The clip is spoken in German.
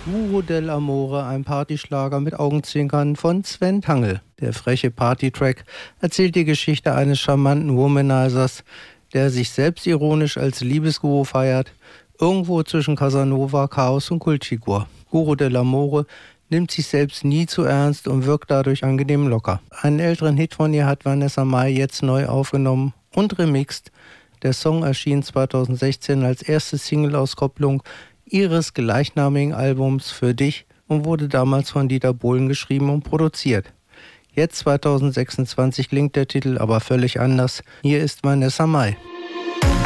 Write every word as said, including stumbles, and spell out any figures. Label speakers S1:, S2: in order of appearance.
S1: Guru dell'Amore, ein Partyschlager mit Augenzwinkern von Sven Tangl. Der freche Partytrack erzählt die Geschichte eines charmanten Womanizers, der sich selbstironisch als Liebesguru feiert, irgendwo zwischen Casanova, Chaos und Kultfigur. Guru dell'Amore nimmt sich selbst nie zu ernst und wirkt dadurch angenehm locker. Einen älteren Hit von ihr hat Vanessa Mai jetzt neu aufgenommen und remixt. Der Song erschien zweitausendsechzehn als erste Single-Auskopplung ihres gleichnamigen Albums Für dich und wurde damals von Dieter Bohlen geschrieben und produziert. Jetzt zweitausendsechsundzwanzig klingt der Titel aber völlig anders. Hier ist Vanessa Mai.